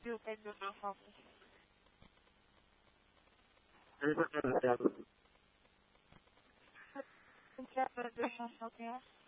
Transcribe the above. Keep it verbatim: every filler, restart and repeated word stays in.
you can do now for me? Is that the difference, okay?